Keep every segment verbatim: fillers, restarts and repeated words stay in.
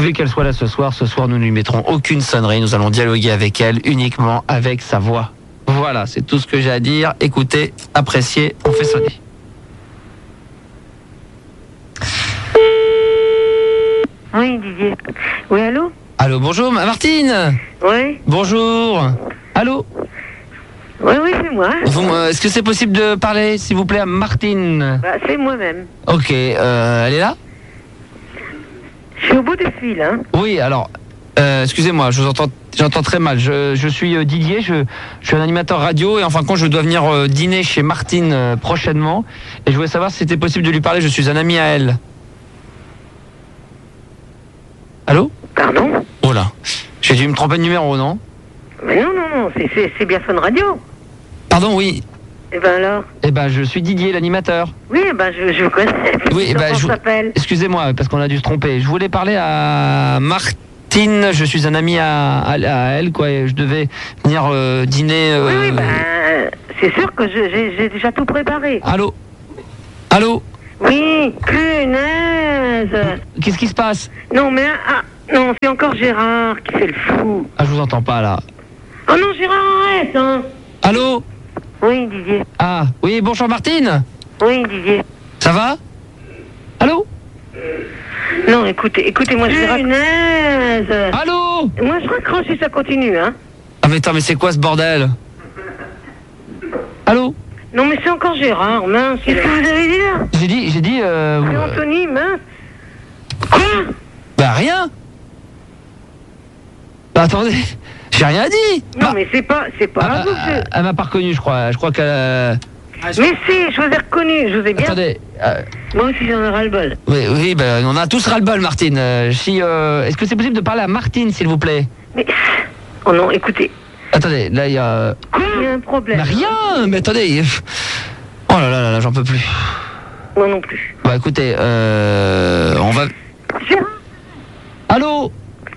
voulez qu'elle soit là ce soir, ce soir nous ne lui mettrons aucune sonnerie, nous allons dialoguer avec elle uniquement avec sa voix. Voilà, c'est tout ce que j'ai à dire. Écoutez, appréciez, on fait sonner. Oui, Didier. Oui, allô? Allô, bonjour, Martine. Oui. Bonjour. Allô? Oui, oui, c'est moi. Vous, euh, est-ce que c'est possible de parler, s'il vous plaît, à Martine? Bah, c'est moi-même. Ok, euh, elle est là? Je suis au bout du fil, hein. Oui, alors, euh, excusez-moi, je vous entends, j'entends très mal. Je, je suis euh, Didier, je, je suis un animateur radio et en fin de compte, je dois venir euh, dîner chez Martine euh, prochainement. Et je voulais savoir si c'était possible de lui parler, je suis un ami à elle. Allô? Pardon? Oh là, j'ai dû me tromper de numéro, non? Mais non, non, non, c'est, c'est, c'est bien Fun Radio. Pardon, oui. Eh ben alors? Eh ben, je suis Didier, l'animateur. Oui, eh ben je, je vous connais. Oui, eh ben, Comment je... s'appelle? Excusez-moi, parce qu'on a dû se tromper. Je voulais parler à Martine, je suis un ami à, à, à elle, quoi. Et je devais venir euh, dîner... Euh... Oui, oui, ben, c'est sûr que je, j'ai, j'ai déjà tout préparé. Allô? Allô? Oui, punaise. Qu'est-ce qui se passe? Non, mais, ah, non, c'est encore Gérard qui fait le fou. Ah, je vous entends pas, là. Oh non, Gérard, arrête, hein. Allô? Oui, Didier. Ah, oui, bonjour Martine. Oui, Didier. Ça va? Allô? Non, écoutez, écoutez-moi, je vais rac- Punaise. Allô? Moi, je raccroche si ça continue, hein. Ah, mais attends, mais c'est quoi ce bordel? Allô? Non, mais c'est encore Gérard, mince. Qu'est-ce que vous avez dit, là? J'ai dit, j'ai dit... Euh, C'est euh, Anthony, mince. Quoi? bah, rien. Bah, attendez, j'ai rien dit. Non, Bah, mais c'est pas, c'est pas ah, à vous, ah, c'est- elle m'a pas reconnu, je crois. Je crois qu'elle... euh, Mais si, je vous ai reconnu, je vous ai bien... Attendez... euh, Moi aussi, j'en ai ras-le-bol. Oui, oui, ben, on a tous ras-le-bol, Martine. Euh, si, euh, est-ce que c'est possible de parler à Martine, s'il vous plaît? Mais... Oh non, écoutez. Attendez, là, il y a... Il y a un problème. Mais rien. Mais attendez. il- Oh là là là là, j'en peux plus. Moi non plus. Bah, écoutez, euh, on va... Gérard. Allô?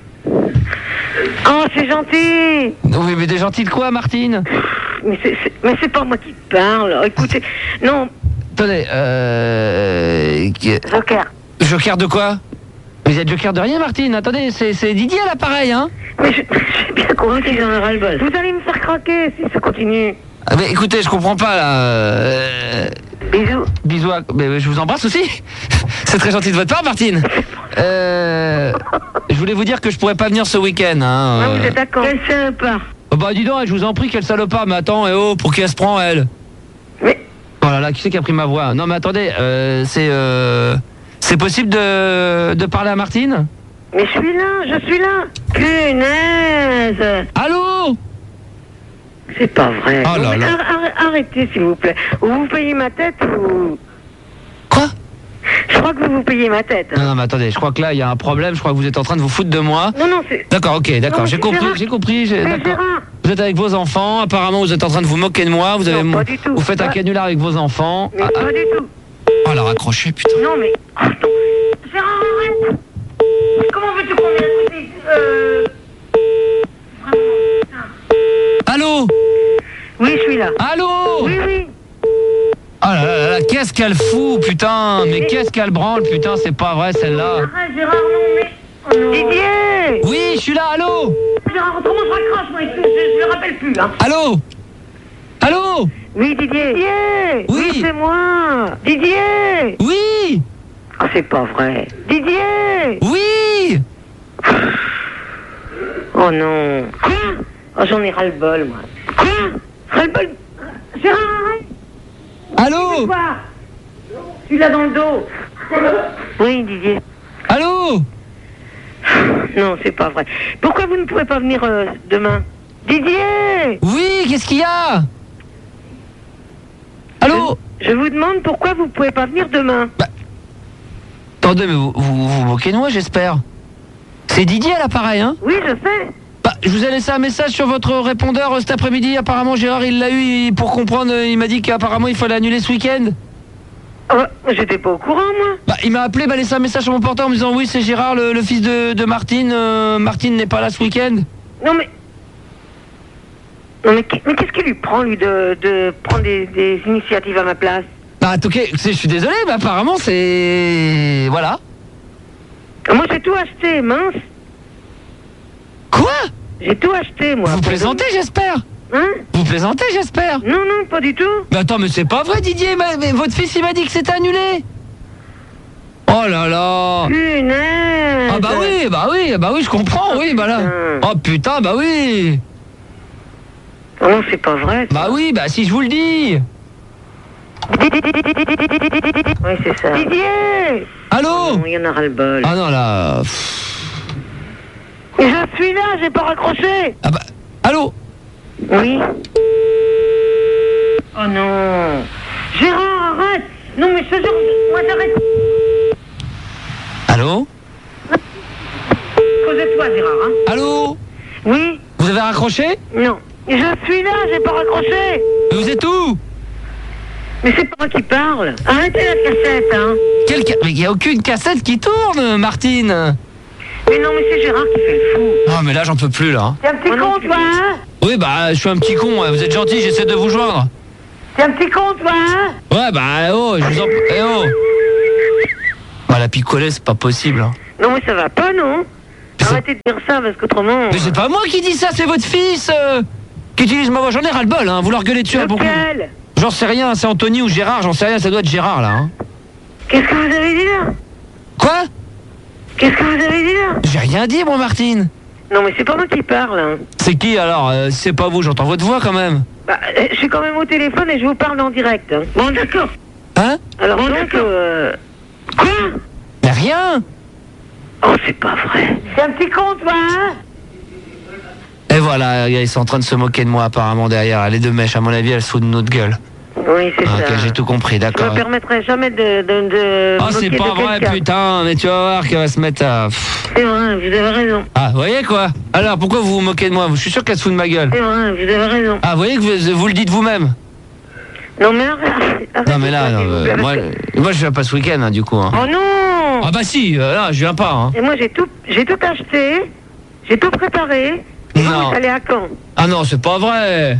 Oh, c'est gentil. Oui, mais des gentils de quoi, Martine? Mais c'est, c'est... mais c'est pas moi qui parle. Écoutez, non, Attendez, euh... que- Joker. Joker de quoi? Vous êtes Joker de rien, Martine? Attendez, c'est, c'est Didier à l'appareil, hein? Mais je... j'ai bien compris, j'en ai ras-le-bol. Vous allez me faire craquer si ça continue. Ah, mais écoutez, je comprends pas, là. Euh... Bisous. Bisous à... Mais je vous embrasse aussi. C'est très gentil de votre part, Martine. Euh... Je voulais vous dire que je pourrais pas venir ce week-end, hein. Ah, euh. vous êtes d'accord? Quel sympa. Oh, bah, dis donc, je vous en prie, quelle salopard. Mais attends, et oh, pour qui elle se prend, elle? Mais... Oh là là, qui c'est qui a pris ma voix? Non, mais attendez, euh, c'est... Euh... C'est possible de... de parler à Martine? Mais je suis là, je suis là. Punaise. Allô? C'est pas vrai. Oh là Non, mais là. arr- arr- Arrêtez, s'il vous plaît. Ou vous payez ma tête ou... Quoi? Je crois que vous vous payez ma tête. Non, non, mais attendez, je crois que là, il y a un problème. Je crois que vous êtes en train de vous foutre de moi. Non, non, c'est... D'accord, ok, Non, d'accord, mais j'ai c'est compris, Gérard. j'ai compris. j'ai- Mais D'accord. Gérard. Vous êtes avec vos enfants, apparemment vous êtes en train de vous moquer de moi, vous, avez, Non, pas du tout. vous faites un Pas- canular avec vos enfants. Mais Ah, ah. pas du tout. Oh, la raccroché, putain. Non, mais... Oh, non. Gérard, arrête. Comment veux-tu qu'on vienne écouter Euh... Vraiment, putain. Allô? Oui, je suis là. Allô? Oui, oui. Oh là là là là, qu'est-ce qu'elle fout, putain. Mais qu'est-ce qu'elle branle, putain, c'est pas vrai celle-là. Arrête, Gérard, non, mais... Oh, non. Didier. Oui, je suis là, allô? Gérard, autrement, je raccroche, moi, je ne me rappelle plus, hein. Allô? Allô? Oui, Didier. Didier. Oui. c'est moi. Didier. Oui? Oh, c'est pas vrai. Didier. Oui? Oh non. Quoi? Oh, j'en ai ras-le-bol, moi. Quoi? Ras-le-bol? Gérard, arrête. Allô? Quoi? Je suis là dans le dos. Oui, Didier. Allô? Non, c'est pas vrai. Pourquoi vous ne pouvez pas venir euh, demain? Didier. Oui, qu'est-ce qu'il y a? Allô? Je vous demande pourquoi vous pouvez pas venir demain. Attendez, mais vous vous, vous moquez de moi, j'espère. C'est Didier à l'appareil, hein? Oui, je sais. Bah, je vous ai laissé un message sur votre répondeur euh, cet après-midi. Apparemment, Gérard, il l'a eu il- pour comprendre. euh, Il m'a dit qu'apparemment, il fallait annuler ce week-end. Oh, j'étais pas au courant, moi. Bah, il m'a appelé, m'a laissé un message sur mon portable en me disant oui, c'est Gérard, le, le fils de, de Martine. euh, Martine n'est pas là ce week-end. Non, mais... Non, mais, qui- mais qu'est-ce qui lui prend, lui, de, de prendre des, des initiatives à ma place? Bah, ok, c'est- je suis désolé, mais apparemment, c'est... Voilà. Moi, j'ai tout acheté, mince. Quoi? J'ai tout acheté, moi. Vous plaisantez, j'espère? Hein? Vous plaisantez, j'espère? Non, non, pas du tout. Mais attends, mais c'est pas vrai, Didier, mais, mais votre fils, il m'a dit que c'était annulé. Oh là là. Punaise. Ah bah oui, bah oui, bah oui, je comprends, oui, bah là. Oh putain, bah oui. Oh non, c'est pas vrai. ça. Bah oui, bah si je vous le dis. Oui, c'est ça. Didier. Allô? Non, il y en aura le bol. Ah non, là... pff. Je suis là, j'ai pas raccroché. Ah bah... Allô? Oui. Oh non. Gérard, arrête. Non, mais je te jure, moi j'arrête. Allô? Pose-toi, Gérard, hein. Allô? Oui. Vous avez raccroché? Non. Je suis là, j'ai pas raccroché. Mais vous êtes où? Mais c'est pas moi qui parle. Arrêtez la cassette, hein. Quelle ca... Mais il n'y a aucune cassette qui tourne, Martine. Mais non, mais c'est Gérard qui fait le fou. Ah mais là j'en peux plus là. hein. T'es un petit con, toi, hein. Oui bah je suis un petit con, ouais. Vous êtes gentil, j'essaie de vous joindre. T'es un petit con, toi, hein. Ouais bah oh, je vous en... Eh oh. Bah la picolée c'est pas possible. hein. Non, mais ça va pas, non. Mais c'est- Arrêtez de dire ça, parce qu'autrement... Mais c'est pas moi qui dis ça, c'est votre fils euh, qui utilise ma voix. J'en ai ras le bol, hein. Vous leur gueulez dessus à beaucoup. Lequel? J'en sais rien, c'est Anthony ou Gérard, j'en sais rien, ça doit être Gérard là. Hein. Qu'est-ce que vous avez dit, là? Quoi? Qu'est-ce que vous avez dit, là? J'ai rien dit moi Martine. Non, mais c'est pas moi qui parle, hein. C'est qui alors euh, si c'est pas vous, j'entends votre voix quand même. Bah, euh, je suis quand même au téléphone et je vous parle en direct, hein. Bon, d'accord. Hein? Alors, bon, donc, euh... Quoi? Mais rien. Oh, c'est pas vrai. C'est un petit con, toi, hein. Et voilà, ils sont en train de se moquer de moi apparemment derrière. Les deux mèches, à mon avis, elles se foutent de notre gueule. Oui, c'est Ah, ça. ok, j'ai tout compris, Je d'accord. me permettrai jamais de... de, de Ah, c'est moquer pas de vrai, quelqu'un. putain, mais tu vas voir qu'elle va se mettre à... Pff. C'est vrai, vous avez raison. Ah, vous voyez quoi? Alors, pourquoi vous vous moquez de moi? Je suis sûr qu'elle se fout de ma gueule. C'est vrai, vous avez raison. Ah, vous voyez que vous, vous le dites vous-même? Non, mais arrête. arrête Non, mais là, de non, parler, euh, vous avez- moi, moi, je viens pas ce week-end, hein, du coup. Hein. Oh non. Ah bah si, euh, là, je viens pas. Hein. Et moi, j'ai tout, j'ai tout acheté, j'ai tout préparé. Et vous, Non. vous allez à Caen. Ah non, c'est pas vrai.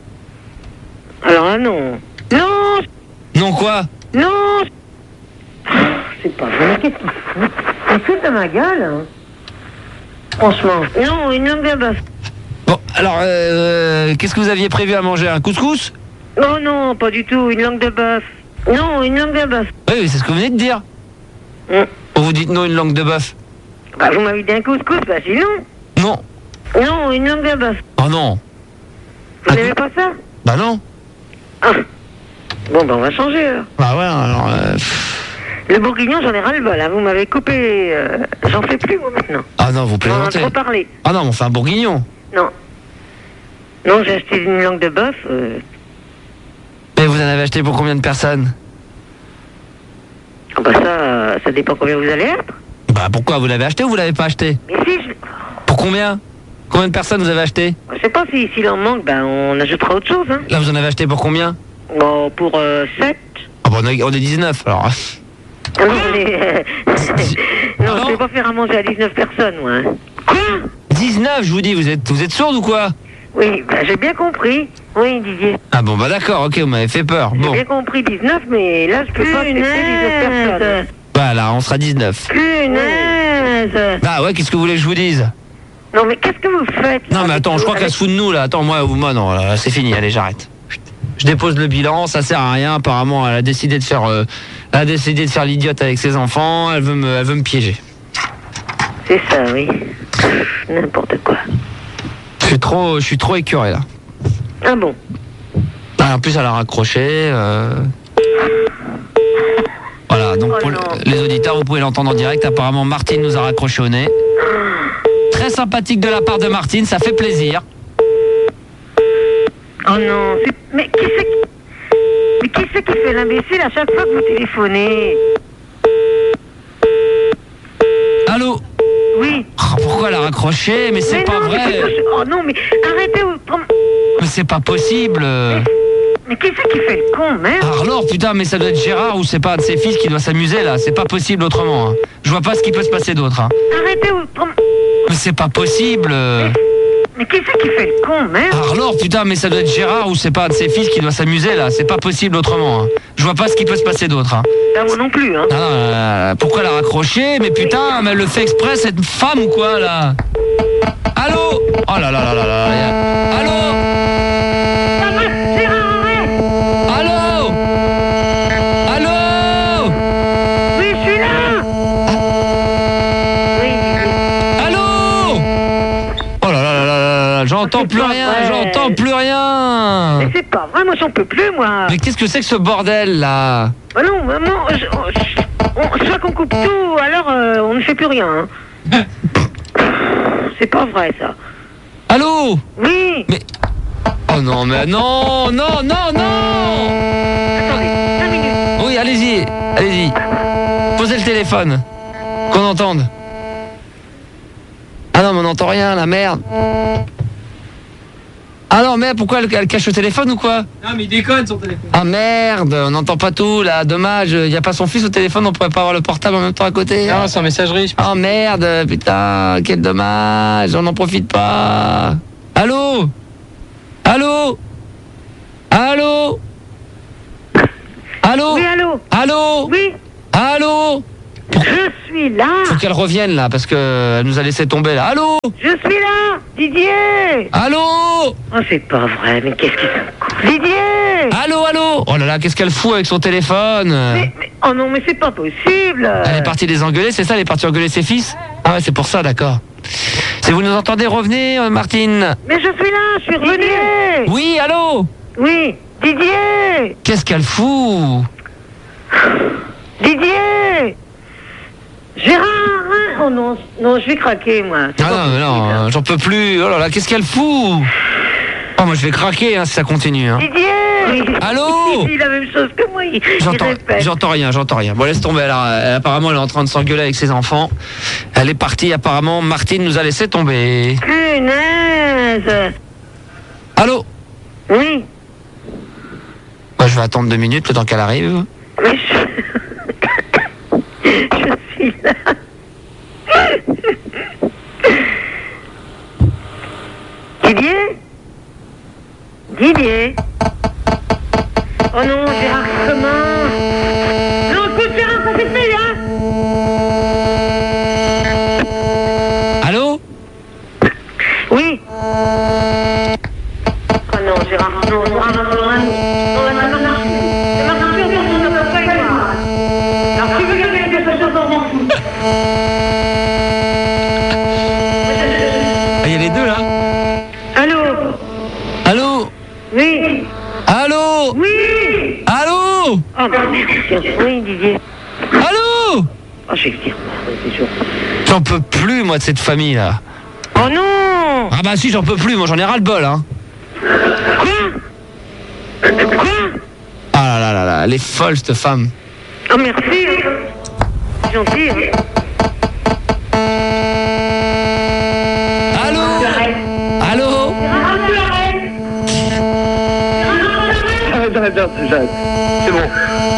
Alors là, non. Non. Non, quoi? Non. Ah, c'est pas vrai. Qu'est-ce qu'il fout? Il fout de ma gueule, hein. Franchement. Non, une langue de bœuf. Bon, alors, euh, qu'est-ce que vous aviez prévu à manger? Un couscous? Oh non, pas du tout, une langue de bœuf. Non, une langue de bœuf. Oui, oui, c'est ce que vous venez de dire. Hum. Ou vous dites non, une langue de bœuf? Bah, vous m'avez dit un couscous, bah sinon. Non. Non, une langue de bœuf. Oh non. Vous Un n'avez cou- pas ça? Bah non. Ah. Bon, bah on va changer, alors. Bah ouais, alors... euh, pff. Le bourguignon, j'en ai ras le bol, hein. Vous m'avez coupé... euh, J'en fais plus, moi, maintenant. Ah non, vous On en a plaisantez. trop parlé. Ah non, mais enfin, un bourguignon. Non. Non, j'ai acheté une langue de bœuf. euh, Mais vous en avez acheté pour combien de personnes? Ah bah ça, euh, ça dépend combien vous allez être. Bah pourquoi? Vous l'avez acheté ou vous l'avez pas acheté? Mais si, je... Pour combien? Combien de personnes vous avez acheté? je sais pas si s'il en manque, ben on ajoutera autre chose, hein. Là, vous en avez acheté pour combien? Bon, pour euh, sept. Ah bah on est, on est dix-neuf, alors. Ah non, mais... non, Ah je vais pas faire à manger à dix-neuf personnes, moi. hein. Quoi? dix-neuf, je vous dis, vous êtes, vous êtes sourde ou quoi? Oui, bah, j'ai bien compris. Oui, Didier. Ah bon, bah d'accord, ok, vous m'avez fait peur. J'ai Bon, bien compris dix-neuf, mais là, je peux pas accepter dix-neuf personnes. voilà, on sera dix-neuf. Punaise. Ah ouais, qu'est-ce que vous voulez que je vous dise? Non, mais qu'est-ce que vous faites? Non mais attends, je crois qu'elle se fout de nous là. Attends, moi, moi non, là, c'est fini, allez, j'arrête. Je dépose le bilan, ça sert à rien. Apparemment, elle a décidé de faire, euh, elle a décidé de faire l'idiote avec ses enfants. Elle veut me, elle veut me piéger. C'est ça, oui. N'importe quoi. Je suis trop, je suis trop écœuré là. Ah bon? Ah, en plus, elle a raccroché. euh. Voilà, donc Oh pour non. le- les auditeurs, vous pouvez l'entendre en direct. Apparemment, Martine nous a raccroché au nez. Très sympathique de la part de Martine, ça fait plaisir. Oh non, c'est... Mais qui c'est qui... Mais qui c'est qui fait l'imbécile à chaque fois que vous téléphonez? Allô? Oui. Oh, pourquoi elle a raccroché? Mais c'est Mais pas non, mais vrai. c'est pas- Oh non, mais arrêtez autrement. Mais c'est pas possible. Mais qui c'est qui fait le con, merde? Ah, alors, putain, mais ça doit être Gérard ou c'est pas un de ses fils qui doit s'amuser là. C'est pas possible autrement. hein. Je vois pas ce qui peut se passer d'autre. hein. Arrêtez autrement. Mais c'est pas possible. Mais qui c'est qui fait le con, merde? Ah, alors, putain, mais ça doit être Gérard ou c'est pas un de ses fils qui doit s'amuser là. C'est pas possible autrement. Hein. Je vois pas ce qui peut se passer d'autre. Hein. Bah, moi non plus, hein. Ah, non, euh, pourquoi la raccrocher? Mais putain, mais elle le fait exprès, cette femme ou quoi là? Allô? Oh là là là là là. là. Allô? Ah, bah, Gérard, arrête! Allô? Allô? Oui, je suis là! Oui, Allô? Oh là là là là là là, j'entends c'est plus pas rien, vrai. j'entends plus rien. mais c'est pas vrai, moi j'en peux plus, moi. Mais qu'est-ce que c'est que ce bordel là? Bah non, maman, je- je- on- soit qu'on coupe tout, alors euh, on ne fait plus rien. Hein. C'est pas vrai, ça. Allô? Oui! Mais... Oh non, mais non, non, non, non! Attendez, cinq minutes. Oui, allez-y, allez-y. Posez le téléphone. Qu'on entende. Ah non, mais on n'entend rien, la merde. Ah non, mais pourquoi elle, elle cache le téléphone ou quoi? Non, mais il déconne son téléphone. Ah merde, on n'entend pas tout là, dommage. Il n'y a pas son fils au téléphone, on pourrait pas avoir le portable en même temps à côté. Non, c'est en messagerie, je pense. Oh merde, putain, quel dommage, on n'en profite pas. Allô? Allô? Allô? Allô? Oui, allô? Allô? Oui, Allô? je suis là! Faut qu'elle revienne là, parce qu'elle nous a laissé tomber là. Allô? Je suis là! Didier! Allô? Oh, c'est pas vrai, mais qu'est-ce qu'ils sont cons. Didier! Allô, allô? Oh là là, qu'est-ce qu'elle fout avec son téléphone? Mais, mais- oh non, mais c'est pas possible! Elle est partie les engueuler, c'est ça? Elle est partie engueuler ses fils? Ah ouais, c'est pour ça, d'accord. Si vous nous entendez, revenez, euh, Martine. Mais je suis là, je suis revenu! Oui, allô? Oui, Didier! Qu'est-ce qu'elle fout? Didier! Gérard! hein Oh non, non, je vais craquer, moi. C'est Ah pas non, mais possible. non, euh, j'en peux plus. Oh là là, qu'est-ce qu'elle fout? Oh, moi je vais craquer hein, si ça continue. Hein. Didier! Allô? Il dit la même chose que moi, il, il J'entends, répète. j'entends rien, j'entends rien. Bon, laisse tomber. Alors, elle, apparemment, elle est en train de s'engueuler avec ses enfants. Elle est partie. Apparemment, Martine nous a laissé tomber. Punaise! Allô? Oui, Moi, je vais attendre deux minutes le temps qu'elle arrive. mais je... je suis là. Didier? Didier? Oh non, Gérard, comment? Non, écoute, Gérard, ça c'est fait, hein? Allô? Oui. Oh non, Gérard, non, non, non, non, non, non, non, ça marche plus. Ça marche plus, on ne peut pas y croire. Alors, tu veux gagner quelque chose, on s'en fout. Il y a les deux là. Allô? Allô? Oui? Allô? Oui? Allô? Oh, merde, tiens, oui, Didier. Allô? Oh, je vais le dire, merde, c'est chaud. J'en peux plus, moi, de cette famille là. Oh non! Ah bah si, j'en peux plus. Moi, j'en ai ras le bol, hein. Quoi? Quoi? Ah là là là là, elle est folle cette femme. Oh, merci. C'est gentil. Hein. Allô? Allô? J'arrête, j'arrête, j'arrête, j'arrête. C'est bon.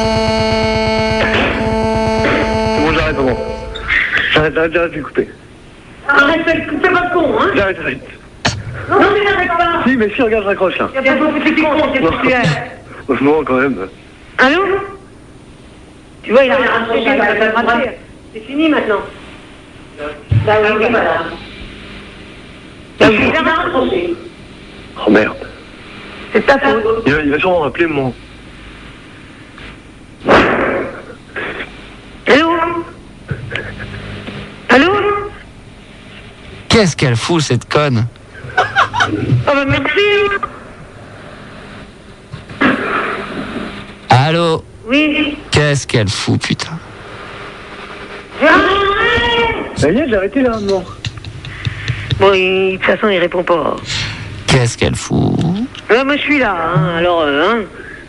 C'est bon, j'arrête, c'est bon. J'arrête, j'arrête, j'arrête, je vais couper. Arrête, fais fais pas de con, hein? J'arrête, j'arrête. Non, mais n'arrête pas. Si, mais si, regarde, je raccroche là. Il y a pas beaucoup de con, qu'est-ce que tu es? Non, quand même. Allô? Tu vois, il a raccroché, il a raccroché. C'est fini maintenant. Bah oui, oui, voilà. Bah oui, il a raccroché. Oh merde. C'est ta faute. Il va, il va sûrement rappeler mon. Allô? Allô? Qu'est-ce qu'elle fout cette conne? Oh bah merci. Allô? Oui. Qu'est-ce qu'elle fout, putain? Ça y est, j'ai arrêté là, non. Bon, il- de toute façon, il répond pas. Qu'est-ce qu'elle fout? Là, moi, je suis là, hein, alors, euh, hein.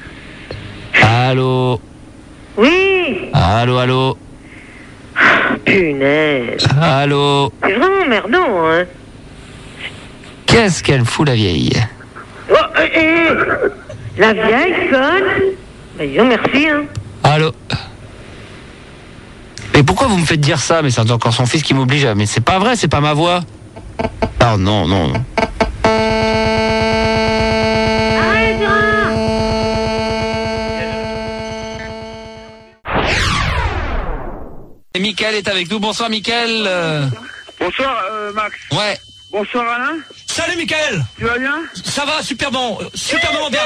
Allô? Oui. Allô, allô? Punaise. Allô? C'est vraiment merdant, hein. Qu'est-ce qu'elle fout, la vieille? Oh, euh, euh, la vieille conne. Bah, disons merci, hein. Allô? Mais pourquoi vous me faites dire ça? Mais c'est encore son fils qui m'oblige à... Mais c'est pas vrai, c'est pas ma voix. Oh non, non, non. Mickaël est avec nous. Bonsoir Mickaël. Euh... Bonsoir euh, Max. Ouais. Bonsoir Alain. Salut Mickaël. Tu vas bien? Ça va, super bon, super bon bien.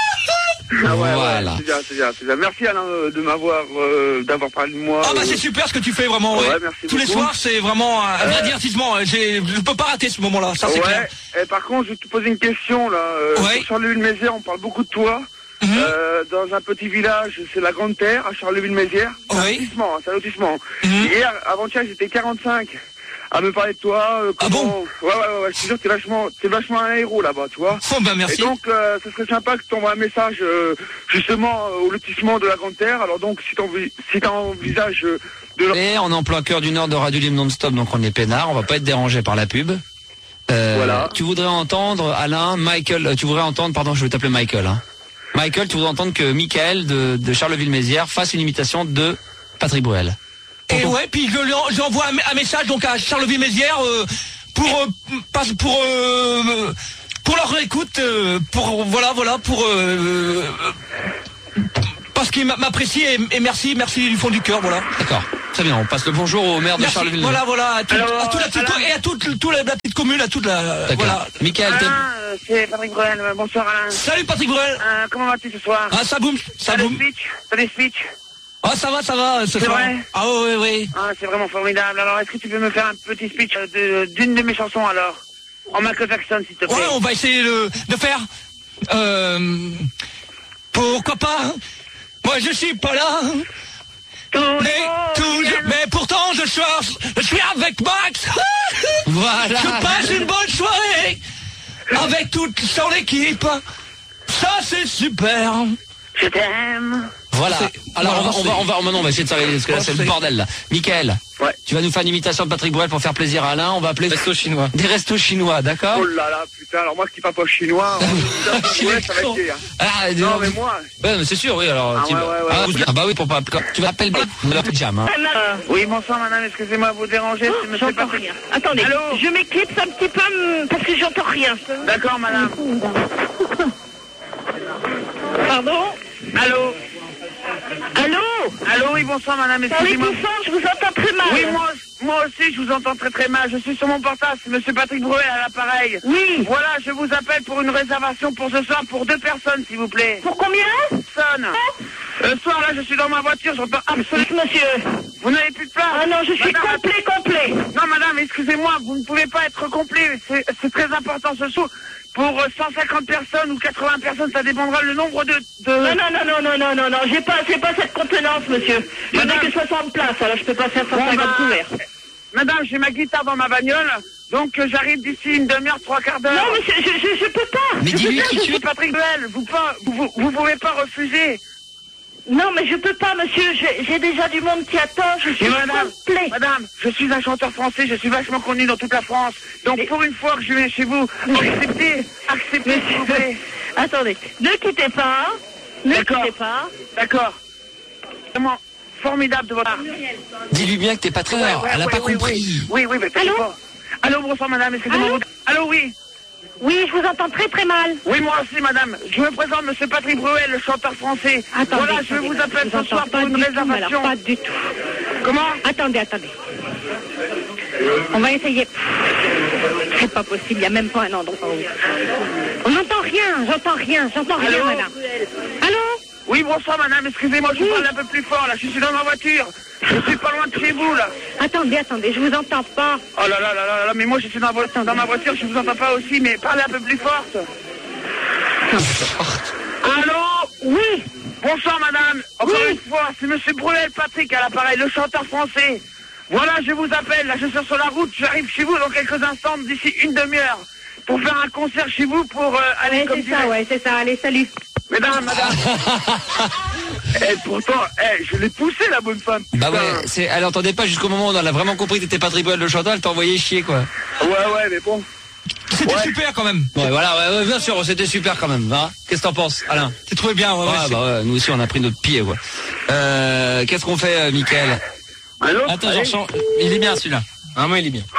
Ah ouais, voilà. ouais, c'est bien, c'est bien, c'est bien. Merci Alain euh, de m'avoir, euh, d'avoir parlé de moi. Ah bah euh... c'est super ce que tu fais vraiment. Ouais, Ouais. merci Tous les beaucoup. soirs c'est vraiment un vrai Euh... divertissement. J'ai, je peux pas rater ce moment-là, ça c'est ouais. clair. Et par contre, je vais te poser une question là. Euh, Ouais. Sur Charleville-Mézières, on parle beaucoup de toi. Mm-hmm. Euh, dans un petit village, c'est la Grande Terre, à Charleville-Mézières. C'est un Oui. lotissement, hein, c'est un lotissement. Mm-hmm. Hier, avant-hier, j'étais quarante-cinq à me parler de toi. Euh, Ah comment... bon? Ouais, ouais, ouais, ouais, je te jure, t'es vachement, t'es vachement un héros là-bas, tu vois. Oh bah merci. Et donc, euh, ça serait sympa que tu envoies un message euh, justement euh, au lotissement de la Grande Terre. Alors donc, si tu si envisages euh, de... leur- Et on est en plein cœur du nord de Radio Libre non-stop, donc on est peinard, on va pas être dérangé par la pub. Euh, Voilà. Tu voudrais entendre, Alain, Michael, euh, tu voudrais entendre, pardon, je vais t'appeler Michael. Hein. Michael, tu voudrais entendre que Mickaël de, de Charleville-Mézières fasse une imitation de Patrick Bruel. Et ouais, puis je lui en- j'envoie un, un message donc à Charleville-Mézières euh, pour euh, pas- pour euh, pour leur écoute, euh, pour voilà voilà pour euh, euh, parce qu'ils m'a- m'apprécient et, et merci merci du fond du cœur, voilà. D'accord, très bien, on passe le bonjour au maire de Merci, Charleville-Mézières. voilà voilà à, tout, Alors, à toute la petite Alain. et à toute, toute la, la petite commune, à toute la D'accord. voilà. Mickaël, t'es- Alain, euh, c'est Patrick Bruel. Euh, Bonsoir Alain. Salut Patrick Bruel. Euh, comment vas-tu ce soir? Ah ça boum, ça T'as des boum. speeches? T'as des speeches? Ah ça va ça va ce C'est soir. vrai Ah oui oui. Ah, c'est vraiment formidable. Alors, est-ce que tu peux me faire un petit speech euh, de- d'une de mes chansons alors? En Michael Jackson, s'il te plaît. Ouais, on va essayer de, de faire. Euh, pourquoi pas? Moi, je suis pas là. Tout le Mais, monde tout, vient. mais pourtant, je suis, je suis avec Max. Voilà. Je passe une bonne soirée avec toute son équipe. Ça, c'est super. Je t'aime. Voilà. C'est- Alors voilà, on va, on va, on va, maintenant on va essayer de s'arrêter parce que là c'est le c'est- bordel là. Mickaël, Ouais. tu vas nous faire une imitation de Patrick Bruel pour faire plaisir à Alain. On va appeler Resto chinois. des restos chinois, d'accord? Oh là là, putain, alors moi qui parle pas chinois, putain, ouais, ça va être dur. Ah, Non, mais moi. Ouais, mais c'est sûr, oui. Alors, Ah tu ouais, vas- ouais, ouais, ah, ouais. vous- ah bah oui, pour pas. Tu m'appelles leur jam. Hein. Oui, bonsoir madame, excusez-moi de vous déranger, c'est monsieur J'entends Patrick. rien. Attendez, Allô je m'éclipse un petit peu hum, parce que j'entends rien. D'accord madame. Pardon? Allô? Allô? Allô, oui, bonsoir madame, Parlez excusez-moi. plus fort, je vous entends très mal. Oui, moi, moi aussi, je vous entends très très mal. Je suis sur mon portable, c'est monsieur Patrick Bruel à l'appareil. Oui. Voilà, je vous appelle pour une réservation pour ce soir pour deux personnes, s'il vous plaît. Pour combien? Personne. Le soir, là, je suis dans ma voiture, j'entends absolument... Monsieur. Vous n'avez plus de place. Ah non, je suis Madame, complet, complet. Non, madame, excusez-moi, vous ne pouvez pas être complet. C'est c'est très important ce soir. Pour euh, cent cinquante personnes ou quatre-vingts personnes, ça dépendra le nombre de... de... Non, non, non, non, non, non, non, non, j'ai pas, j'ai pas cette contenance, monsieur. Je n'ai Madame. que soixante places, alors je peux pas faire cent Bon, cinquante bah, couverts. Madame, j'ai ma guitare dans ma bagnole, donc euh, j'arrive d'ici une demi-heure, trois quarts d'heure. Non, monsieur, je, je, je peux pas. Mais je dis-lui peux pas, tout de je suite. suis- Patrick Bruel, vous, pas, vous, vous, vous pouvez pas refuser. Non, mais je peux pas, monsieur. J'ai j'ai déjà du monde qui attend. Je suis Et madame, complet. madame, je suis un chanteur français, je suis vachement connu dans toute la France. Donc Mais- pour une fois que je vais chez vous, acceptez, acceptez s'il vous plaît. Attendez, ne quittez pas. Ne D'accord. quittez pas. D'accord. Vraiment formidable de votre part. Dis-lui bien que t'es pas très. Ouais, ouais, Elle a ouais, pas oui, compris. Oui, oui, oui, mais t'inquiète Allô pas. Allô, bonsoir madame, excusez-moi. Allô vous- Allô, oui. Oui, je vous entends très très mal. Oui, moi aussi, madame. Je me présente, monsieur Patrick Bruel, le chanteur français. Attendez, voilà, je attendez, vous appelle je ce soir entends pour pas une du tout, réservation. alors, pas du tout. Comment? Attendez, attendez. On va essayer. C'est pas possible, il n'y a même pas un endroit où... On n'entend rien, j'entends rien, j'entends rien, Allô madame. Allô? Oui, bonsoir madame, excusez-moi, je Oui. parle un peu plus fort là, je suis dans ma voiture. Je suis pas loin de chez vous là. Attendez, attendez, je vous entends pas. Oh là là là là là, mais moi je suis dans, vo- dans ma voiture, je vous entends pas aussi, mais parlez un peu plus forte. Allô? Oui, Bonsoir madame, encore Oui. une fois, c'est monsieur Bruel Patrick à l'appareil, le chanteur français. Voilà, je vous appelle, là je suis sur la route, j'arrive chez vous dans quelques instants, d'ici une demi-heure, pour faire un concert chez vous, pour euh, aller ouais, comme c'est dirait- ça, ouais, c'est ça. Allez, salut. Mesdames, madame. Eh, pourtant, eh, je l'ai poussé la bonne femme. Bah putain. ouais, c'est, elle entendait pas jusqu'au moment où elle a vraiment compris que t'étais Patrick Bruel le chanteur, elle t'a envoyé chier quoi. Ouais, ouais, mais bon. C'était Ouais. super quand même. Ouais, voilà, ouais, ouais, bien sûr, c'était super quand même. Hein. Qu'est-ce que t'en penses, Alain? T'es trouvé bien, ouais, ouais, Ouais, c'est- bah ouais, nous aussi on a pris notre pied quoi. Euh, qu'est-ce qu'on fait, euh, Mickaël? Allô? Attends, Allez. j'en chante. Il est bien celui-là. Vraiment, il est bien.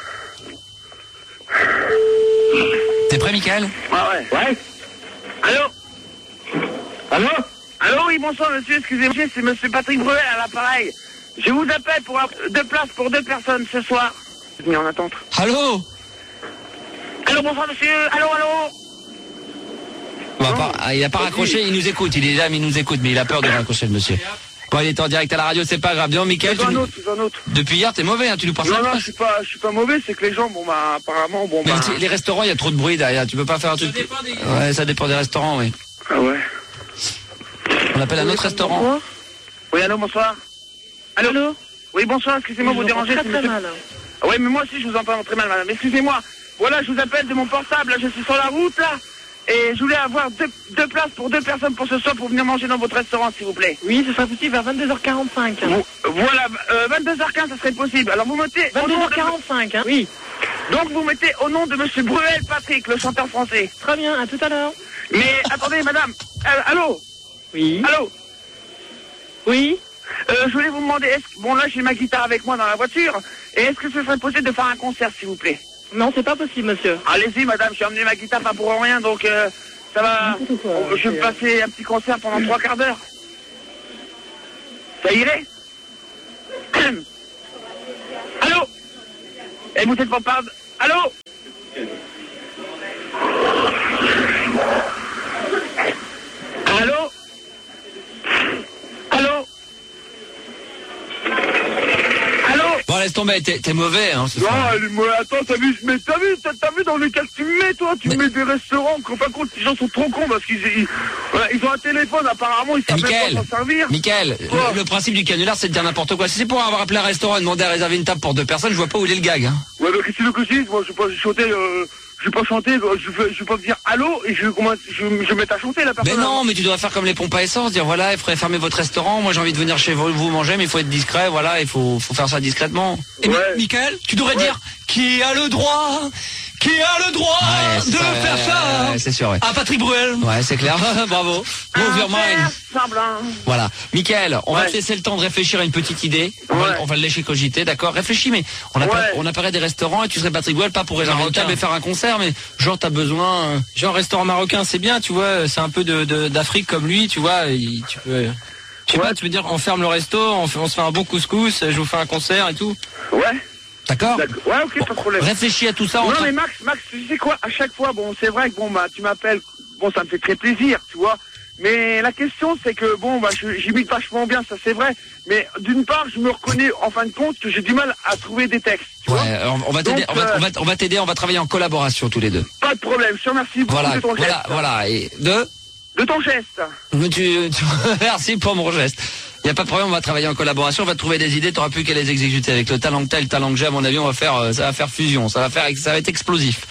T'es prêt, Mickaël? Ouais, ouais. Ouais. Allô? Allô? Allô, oui, bonsoir, monsieur, excusez-moi, c'est monsieur Patrick Bruel à l'appareil. Je vous appelle pour avoir deux places pour deux personnes ce soir. Je suis en attente. Allô? Allô, bonsoir monsieur. Allô, allô. Bon, pas, ah, il a pas raccroché, il nous écoute, il est là, mais il nous écoute, mais il a peur de raccrocher le monsieur. Bon, il est en direct à la radio, c'est pas grave. Bien, Mickaël, tu un nous... autre, un autre. Depuis hier, t'es mauvais, hein, tu nous passes Non, la non, place. je suis pas, je suis pas mauvais, c'est que les gens, bon, bah, apparemment, bon, Mais bah. les restaurants, il y a trop de bruit derrière, tu peux pas faire un truc. Ça dépend des... Ouais, ça dépend des restaurants, oui. Ah ouais. On appelle un autre restaurant. Bonsoir. Oui, allô, bonsoir. Allô, allô. Oui, bonsoir, excusez-moi de vous déranger. Très, très monsieur... mal. Oui, mais moi aussi, je vous entends très mal, madame. Excusez-moi. Voilà, je vous appelle de mon portable, là, je suis sur la route, là. Et je voulais avoir deux, deux places pour deux personnes pour ce soir pour venir manger dans votre restaurant, s'il vous plaît. Oui, ce sera possible vers vingt-deux heures quarante-cinq. Vous, voilà, euh, vingt-deux heures quinze, ça serait possible. Alors vous mettez... vingt-deux heures quarante-cinq, hein. Oui. Donc vous mettez au nom de monsieur Bruel Patrick, le chanteur français. Très bien, à tout à l'heure. Mais attendez, madame. Euh, allô? Oui. Allô? Oui. Euh, je voulais vous demander, est-ce que... Bon, là, j'ai ma guitare avec moi dans la voiture. Et est-ce que ce serait possible de faire un concert, s'il vous plaît? Non, c'est pas possible, monsieur. Allez-y, madame, j'ai emmené ma guitare pas pour rien, donc euh, ça va... Oh, je vais me passer un petit concert pendant trois quarts d'heure. Ça irait? Allô? Et vous êtes pas par... Allô? Allô? Allô? Allô? Bon, laisse tomber, t'es, t'es mauvais, hein, ce Non, soir. elle, moi, attends, t'as vu, mais t'as vu, t'as, t'as vu dans les cas que tu mets, toi, tu Mais... mets des restaurants, on pas compte, les gens sont trop cons parce qu'ils ils, voilà, ils ont un téléphone, apparemment, ils savent même pas s'en servir. Mickaël, le, le principe du canular, c'est de dire n'importe quoi. Si c'est pour avoir appelé un restaurant et demander à réserver une table pour deux personnes, je vois pas où il est le gag, hein. Ouais, mais qu'est-ce que tu veux que je dise? Moi, je vais pas chanter, euh, je vais pas chanter, je vais, je vais pas dire allô et je vais, comment, je, je vais mettre à chanter la personne. Mais non, mais tu dois faire comme les pompes à essence, dire voilà, il faudrait fermer votre restaurant, moi j'ai envie de venir chez vous, vous manger, mais il faut être discret, voilà, il faut, faut faire ça discrètement. Et ouais. Mickaël, tu devrais ouais. dire qui a le droit, qui a le droit ouais, de ça, faire ouais, ça ouais, c'est sûr, ouais. À Patrick Bruel. Ouais, c'est clair, bravo. Move your mind. Voilà. Mickaël, on ouais. va te laisser le temps de réfléchir à une petite idée. On, ouais. va, on va le laisser cogiter, d'accord? Réfléchis, mais on apparaît, ouais. on apparaît des restaurants et tu serais Patrick Bruel, pas pour réserver une table et faire un concert, mais genre t'as besoin... Euh... Genre restaurant marocain, c'est bien, tu vois, c'est un peu de, de, d'Afrique comme lui, tu vois, il, tu peux... Tu sais ouais. pas, tu veux dire, on ferme le resto, on, fait, on se fait un bon couscous, je vous fais un concert et tout. Ouais. D'accord? Ouais, ok, bon, pas de problème. Réfléchis à tout ça. Non, entre... mais Max, Max, tu sais quoi, à chaque fois, bon, c'est vrai que bon, bah, tu m'appelles, bon, ça me fait très plaisir, tu vois. Mais la question, c'est que, bon, bah, j'imite vachement bien, ça c'est vrai. Mais d'une part, je me reconnais, en fin de compte, que j'ai du mal à trouver des textes. Tu ouais, vois on va t'aider, on va, on va, on va t'aider, on va travailler en collaboration tous les deux. Pas de problème, je te remercie beaucoup voilà, de ton voilà, geste. Voilà, voilà, et de De ton geste. Tu, tu, merci pour mon geste. Il n'y a pas de problème, on va travailler en collaboration, on va trouver des idées, tu n'auras plus qu'à les exécuter. Avec le talent que tu as, le talent que j'ai, à mon avis, on va faire, ça va faire fusion, ça va faire, ça va être explosif.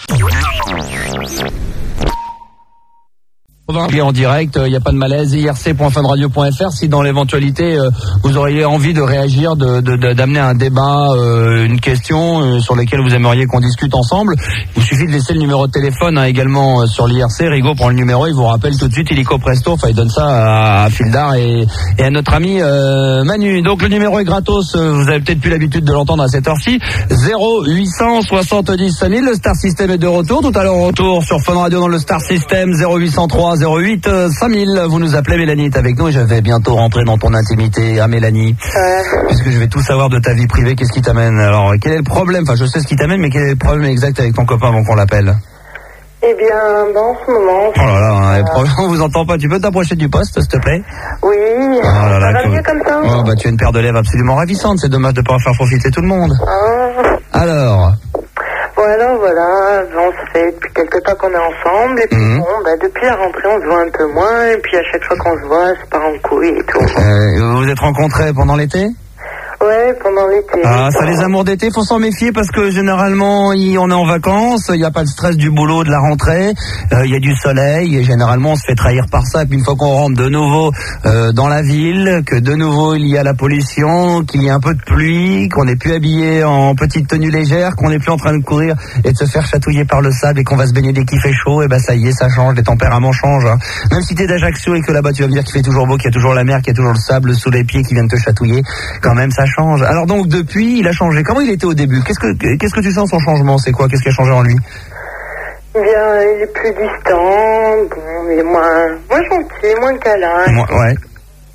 En direct, il n'y a pas de malaise, I R C point fun radio point F R. Si dans l'éventualité euh, vous auriez envie de réagir, de, de, de d'amener un débat, euh, une question euh, sur laquelle vous aimeriez qu'on discute ensemble, il suffit de laisser le numéro de téléphone hein, également euh, sur l'I R C. Rigaud prend le numéro, il vous rappelle tout de suite, illico presto. Enfin, il donne ça à, à Fildar et, et à notre ami euh, Manu. Donc le numéro est gratos. Euh, vous avez peut-être plus l'habitude de l'entendre à cette heure-ci. zéro huit cent soixante-dix cinq mille. Le Star System est de retour. Tout à l'heure retour sur Fun Radio dans le Star System. Zéro huit cent trois zéro huit cinq mille. Vous nous appelez, Mélanie est avec nous et je vais bientôt rentrer dans ton intimité. Ah Mélanie, euh... puisque je vais tout savoir de ta vie privée, qu'est-ce qui t'amène? Alors quel est le problème? Enfin je sais ce qui t'amène, mais quel est le problème exact avec ton copain avant qu'on l'appelle? Eh bien, dans ce moment... Oh là là, euh... problème, on vous entend pas. Tu peux t'approcher du poste, s'il te plaît? Oui, oh là là, ça va mieux comme ça. Oh bah tu as une paire de lèvres absolument ravissante. C'est dommage de ne pas en faire profiter tout le monde. Oh. Alors Voilà, voilà, bon, ça fait depuis quelques temps qu'on est ensemble, et puis mmh. bon, bah, depuis la rentrée, on se voit un peu moins, et puis à chaque fois qu'on se voit, c'est part en couille et tout. Euh, vous vous êtes rencontrés pendant l'été? Ouais, pendant l'été. Ah, ça, les amours d'été, faut s'en méfier parce que généralement, y, on est en vacances, il n'y a pas de stress du boulot, de la rentrée, il euh, y a du soleil et généralement on se fait trahir par ça. Et puis une fois qu'on rentre de nouveau euh, dans la ville, que de nouveau il y a la pollution, qu'il y a un peu de pluie, qu'on n'est plus habillé en petite tenue légère, qu'on n'est plus en train de courir et de se faire chatouiller par le sable et qu'on va se baigner dès qu'il fait chaud, et ben ça y est, ça change, les tempéraments changent. Hein. Même si t'es d'Ajaccio et que là-bas tu vas me dire qu'il fait toujours beau, qu'il y a toujours la mer, qu'il y a toujours le sable sous les pieds qui viennent te chatouiller, quand même ça change. Alors donc depuis, il a changé. Comment il était au début? Qu'est-ce que qu'est-ce que tu sens son changement? C'est quoi? Qu'est-ce qui a changé en lui? Eh bien, il est plus distant, bon, il est moins, moins gentil, moins câlin. Moi, ouais. Il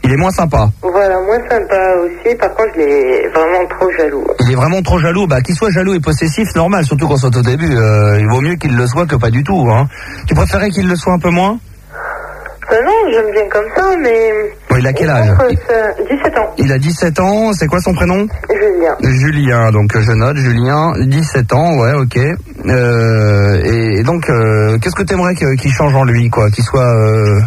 Il est moins sympa. Voilà, moins sympa aussi. Par contre, il est vraiment trop jaloux. Il est vraiment trop jaloux. Bah, qu'il soit jaloux et possessif, c'est normal, surtout quand c'est au début. Euh, il vaut mieux qu'il le soit que pas du tout. Hein. Tu préférais qu'il le soit un peu moins? Euh, non, j'aime bien comme ça, mais... Bon, il a quel âge? dix-sept ans. Il a dix-sept ans, c'est quoi son prénom? Julien. Julien, donc je note, Julien, dix-sept ans, ouais, ok. Euh, et, et donc, euh, qu'est-ce que t'aimerais qu'il change en lui, quoi? Qu'il soit... Euh...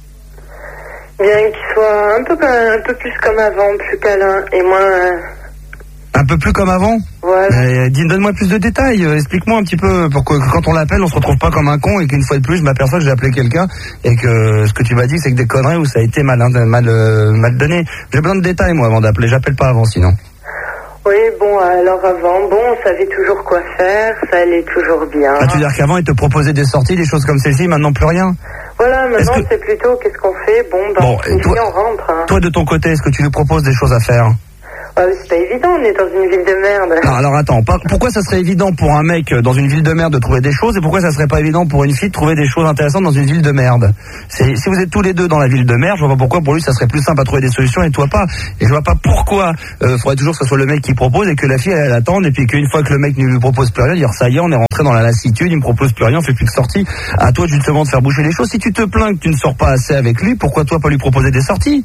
Bien qu'il soit un peu, un peu plus comme avant, plus câlin et moins... Euh... Un peu plus comme avant? Voilà. Euh, dis, donne-moi plus de détails, euh, explique-moi un petit peu, pour que quand on l'appelle, on se retrouve pas comme un con et qu'une fois de plus, je m'aperçois que j'ai appelé quelqu'un et que ce que tu m'as dit, c'est que des conneries où ça a été mal, hein, mal, euh, mal donné. J'ai besoin de détails, moi, avant d'appeler. J'appelle pas avant, sinon. Oui, bon, alors avant, bon, on savait toujours quoi faire, ça allait toujours bien. Ah, tu veux dire qu'avant, il te proposait des sorties, des choses comme celle-ci, maintenant plus rien? Voilà, maintenant, que... c'est plutôt, qu'est-ce qu'on fait? Bon, ben, bon, on, toi, on rentre. Hein. Toi, de ton côté, est-ce que tu lui proposes des choses à faire? Ah, c'est pas évident, on est dans une ville de merde. Ah, alors attends, pourquoi ça serait évident pour un mec dans une ville de merde de trouver des choses et pourquoi ça serait pas évident pour une fille de trouver des choses intéressantes dans une ville de merde? C'est, si vous êtes tous les deux dans la ville de merde, je vois pas pourquoi pour lui ça serait plus simple à trouver des solutions et toi pas. Et je vois pas pourquoi euh, faudrait toujours que ce soit le mec qui propose et que la fille elle, elle attende et puis qu'une fois que le mec ne lui propose plus rien, dire ça y est, on est rentré dans la lassitude, il me propose plus rien, on fait plus de sorties. À toi justement de faire bouger les choses. Si tu te plains que tu ne sors pas assez avec lui, pourquoi toi pas lui proposer des sorties?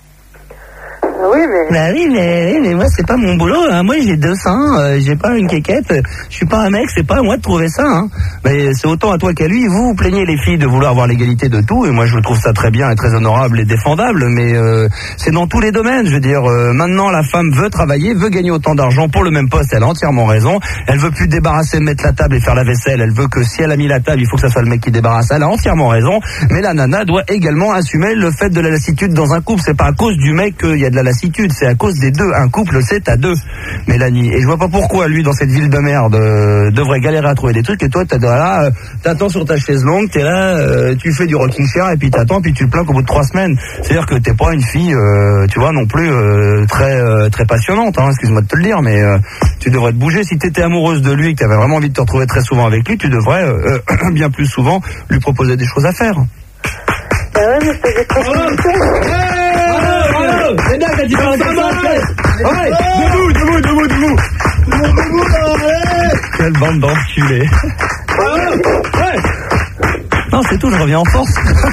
Oui, mais... Bah oui, mais, oui, mais moi, c'est pas mon boulot. Hein. Moi, j'ai deux seins, euh, j'ai pas une quéquette. Je suis pas un mec, c'est pas à moi de trouver ça. Hein. Mais c'est autant à toi qu'à lui. Vous, vous plaignez les filles de vouloir avoir l'égalité de tout. Et moi, je trouve ça très bien et très honorable et défendable. Mais euh, c'est dans tous les domaines. Je veux dire, euh, maintenant, la femme veut travailler, veut gagner autant d'argent pour le même poste. Elle a entièrement raison. Elle veut plus débarrasser, mettre la table et faire la vaisselle. Elle veut que si elle a mis la table, il faut que ça soit le mec qui débarrasse. Elle a entièrement raison. Mais la nana doit également assumer le fait de la lassitude dans un couple. C'est pas à cause du mec qu'il y a de la lassitude. C'est à cause des deux. Un couple, c'est à deux, Mélanie. Et je vois pas pourquoi lui, dans cette ville de merde, euh, devrait galérer à trouver des trucs. Et toi, t'as là, euh, t'attends sur ta chaise longue, t'es là, euh, tu fais du rocking chair et puis t'attends, puis tu te plains qu'au bout de trois semaines. C'est-à-dire que t'es pas une fille, euh, tu vois, non plus euh, très euh, très passionnante. Hein, excuse-moi de te le dire, mais euh, tu devrais te bouger. Si t'étais amoureuse de lui et que t'avais vraiment envie de te retrouver très souvent avec lui, tu devrais euh, euh, bien plus souvent lui proposer des choses à faire. Ah ouais, mais c'est des propositions. C'est bien quand tu parles comme ça. Ouais, debout, debout, debout, debout. Debout, debout, quelle bande d'enculés. Non, c'est tout, je reviens en force.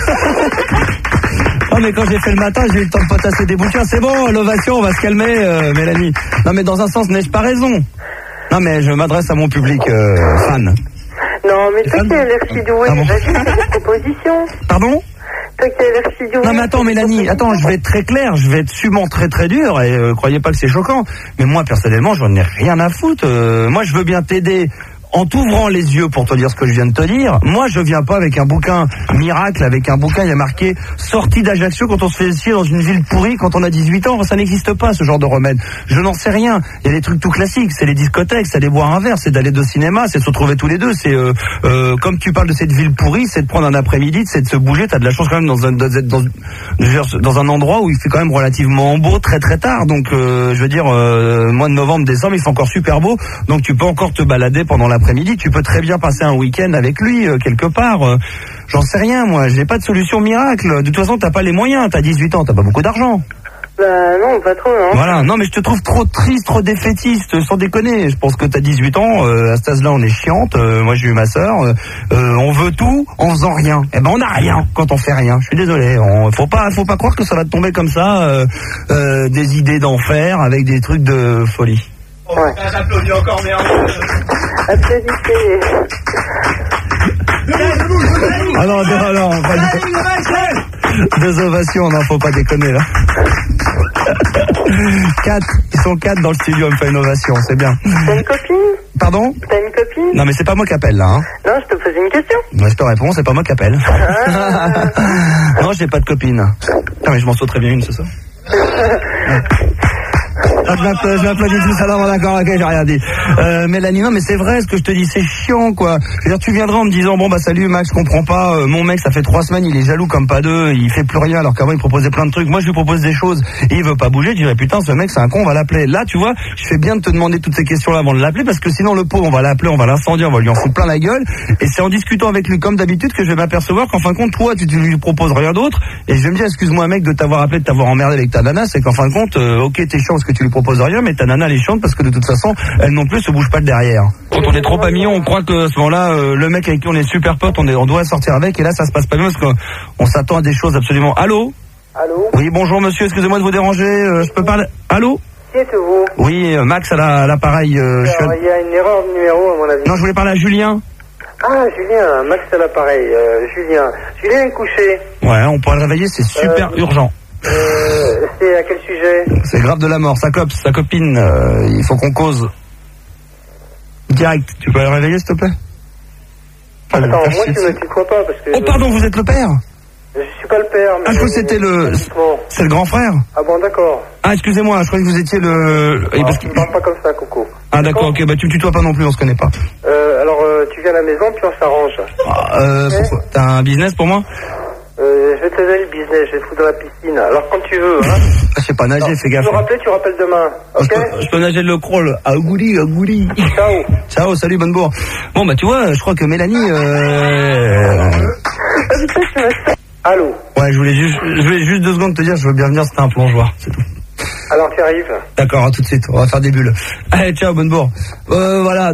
Non, mais quand j'ai fait le matin, j'ai eu le temps de potasser des bouquins. C'est bon, l'ovation, on va se calmer, euh, Mélanie. Non, mais dans un sens, n'ai-je pas raison? Non, mais je m'adresse à mon public euh, fan. Non, mais toi qui as l'air si doué, ah bon vas-y, fais des propositions. Pardon? Toi qui as l'air si doué. Non mais attends Mélanie, attends, je vais être très clair, je vais être sûrement très très dur et euh, croyez pas que c'est choquant, mais moi personnellement j'en ai rien à foutre, euh, moi je veux bien t'aider en t'ouvrant les yeux pour te dire ce que je viens de te dire. Moi je viens pas avec un bouquin miracle, avec un bouquin il y a marqué sortie d'Ajaccio quand on se fait chier dans une ville pourrie quand on a dix-huit ans, ça n'existe pas ce genre de remède. Je n'en sais rien, il y a des trucs tout classiques, c'est les discothèques, c'est aller boire un verre, c'est d'aller au cinéma, c'est de se retrouver tous les deux, c'est euh, euh, comme tu parles de cette ville pourrie, c'est de prendre un après-midi, c'est de se bouger, t'as de la chance quand même dans un, dans, dans, dans un endroit où il fait quand même relativement beau très très tard, donc euh, je veux dire euh, mois de novembre, décembre, il fait encore super beau, donc tu peux encore te balader pendant la après-midi, tu peux très bien passer un week-end avec lui euh, quelque part. Euh, j'en sais rien moi, j'ai pas de solution miracle. De toute façon, t'as pas les moyens, t'as dix-huit ans, t'as pas beaucoup d'argent. Bah non, pas trop, non. Voilà, non mais je te trouve trop triste, trop défaitiste, sans déconner. Je pense que t'as dix-huit ans, euh, à cet âge-là on est chiante, euh, moi j'ai eu ma sœur, euh, euh, on veut tout en faisant rien. Eh ben on a rien quand on fait rien, je suis désolé. On, faut pas faut pas croire que ça va te tomber comme ça, euh, euh, des idées d'enfer avec des trucs de folie. Ouais. J'applaudis encore, merde. Applaudissez. Ah non, non, non, pas du... Deux ovations, non, faut pas déconner là. Quatre, ils sont quatre dans le studio, on me fait une ovation, c'est bien. T'as une copine? Pardon? T'as une copine? Non mais c'est pas moi qui appelle là. Hein. Non, je te posais une question. Ouais, je te réponds, c'est pas moi qui appelle. Ah. Non, j'ai pas de copine. Putain, mais je m'en sauterais bien une ce soir. Ah, je m'appla- je m'applaudis tout ça, non, d'accord, ok, j'ai rien dit. Euh, Mélanie, non, mais c'est vrai, ce que je te dis, c'est chiant, quoi. Je veux dire, tu viendras en me disant, bon, bah, salut, Max, je comprends pas, euh, mon mec, ça fait trois semaines, il est jaloux comme pas deux, il fait plus rien, alors qu'avant, il proposait plein de trucs. Moi, je lui propose des choses, et il veut pas bouger, je dirais, putain, ce mec, c'est un con, on va l'appeler. Là, tu vois, je fais bien de te demander toutes ces questions-là avant de l'appeler, parce que sinon, le pauvre, on va l'appeler, on va l'incendier, on va lui en foutre plein la gueule, et c'est en discutant avec lui, comme d'habitude, que je vais m'apercevoir qu'en fin de compte, toi, tu, tu lui proposes rien d'autre, et je vais me dire, excuse-moi, mec, de t'avoir appelé, de t'avoir emmerdé avec ta nana, c'est qu'en fin de compte, euh, ok, t'es chiant parce que tu lui proposes rien, mais ta nana, elle est chiante parce que de toute façon, elle non plus se bouge pas de derrière. Quand on est trop amis, on croit que à ce moment-là, euh, le mec avec qui on est super pote, on, est, on doit sortir avec, et là, ça se passe pas bien parce qu'on s'attend à des choses absolument. Allô? Allô? Oui, bonjour monsieur, excusez-moi de vous déranger, euh, je peux parler? Allô? Qui êtes-vous? Oui, euh, Max à la- à l'appareil. Euh, je suis- Alors, il y a une erreur de numéro, à mon avis. Non, je voulais parler à Julien. Ah, Julien, Max à l'appareil. Euh, Julien. Julien est couché. Ouais, on pourrait le réveiller, c'est super Euh, urgent. Euh, c'est à quel sujet? C'est grave de la mort, sa copse, sa copine, euh, il faut qu'on cause. Direct, tu peux le réveiller s'il te plaît? Ah, je vais me Attends, faire moi chier tu dessus. me tutoies pas parce que... Oh pardon, vous êtes le père? Je suis pas le père, mais... Ah, je crois que c'était le... Bon. C'est le grand frère? Ah bon, d'accord. Ah, excusez-moi, je croyais que vous étiez le... Ah, Et parce que- tu me parles pas comme ça, Coco. Ah d'accord, ok, bah tu me tutoies pas non plus, on se connaît pas. Euh, alors, euh, tu viens à la maison, puis on s'arrange. Ah, euh, Ok. pourquoi? T'as un business pour moi? Euh, je vais te donner le business, je vais te foutre dans la piscine. Alors, quand tu veux, hein. Ah, je sais pas nager, Alors, fais gaffe. Tu veux rappeler, tu rappelles demain, Je ok? peux, je peux nager de le crawl. Ah, gouli, ah, gouli. Ciao. Ciao, salut, bonne bourre. Bon, bah tu vois, je crois que Mélanie... Euh... Allô? Ouais, je voulais juste, je voulais juste deux secondes te dire, je veux bien venir, c'était un plongeoir, c'est tout. Alors, tu arrives? D'accord, à tout de suite, on va faire des bulles. Allez, ciao, bonne bourre. Euh, voilà.